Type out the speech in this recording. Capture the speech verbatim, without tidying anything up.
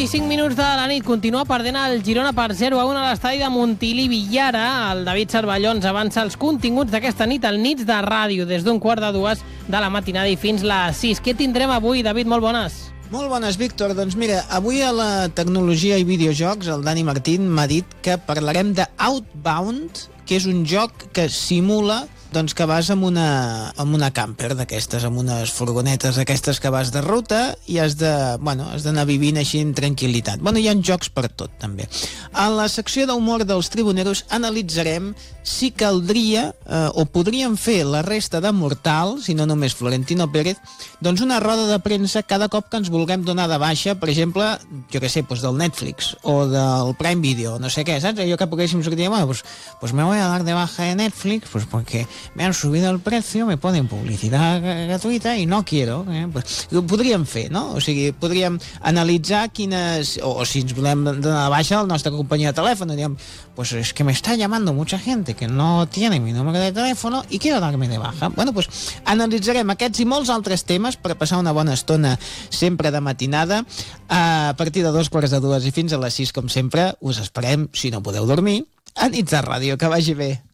vint-i-cinc minuts de la nit. Continua perdent el Girona per zero a un a l'estadi de Montilivi. I ara el David Cervelló ens avança els continguts d'aquesta nit al Nits de Ràdio, des d'un quart de dues de la matinada i fins les sis. Què tindrem avui, David? Molt bones. Molt bones, Víctor. Doncs mira, avui a la tecnologia i videojocs el Dani Martín m'ha dit que parlarem de Outbound, que és un joc que simula doncs que vas amb una, amb una camper d'aquestes, amb unes furgonetes d'aquestes que vas de ruta i has de, bueno, has d'anar vivint així en tranquil·litat. Bueno, hi ha jocs per tot, també. A la secció d'humor dels tribuneros analitzarem si caldria eh, o podríem fer la resta de mortals, si no només Florentino Pérez, doncs una roda de premsa cada cop que ens vulguem donar de baixa, per exemple, jo què sé, doncs del Netflix o del Prime Video, no sé què, saps? Allò que poguéssim sortir, bueno, pues, pues me voy a dar de baja de Netflix, pues porque me han subido el precio, me ponen publicidad gratuita y no quiero. Eh? Pues, ho podríem fer, no? O sigui, podríem analitzar quines... O, o si ens volem donar de baixa a la nostra companyia de telèfon, diguem, pues es que me está llamando mucha gente que no tiene mi número de teléfono y quiero darme de baja. Bueno, pues analitzarem aquests i molts altres temes per passar una bona estona sempre de matinada. A partir de dos quarts de dues i fins a les sis, com sempre, us esperem, si no podeu dormir, a Nits de Ràdio. Que vagi bé.